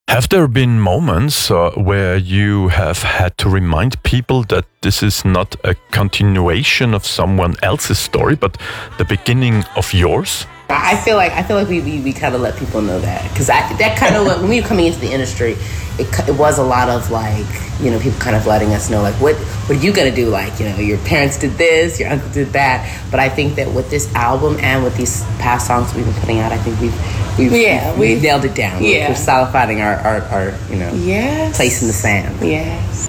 Have there been moments where you have had to remind people that this is not a continuation of someone else's story, but the beginning of yours? I feel like we kind of let people know that, because that kind of when we were coming into the industry, it was a lot of like, you know, people kind of letting us know like what are you gonna do, like, you know, your parents did this, your uncle did that. But I think that with this album and with these past songs we've been putting out, I think we've nailed it down. Yeah. We're solidifying our you know, Yes. place in the sand. Yes.